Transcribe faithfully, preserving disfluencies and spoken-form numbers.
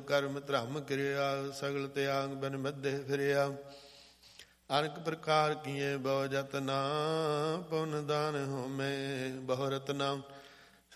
ਕਰਮ ਧਰਮ ਕਿਰਿਆ, ਸਗਲ ਤਿਆਗ ਬਿਨ ਮੱਧੇ ਫਿਰਿਆ। ਅਨੇਕ ਪ੍ਰਕਾਰ ਕੀਏ ਬਹੁ ਜਤਨਾ, ਪੁਨ ਦਾਨ ਹੋਮੇ ਬਹੁ ਰਤਨਾ।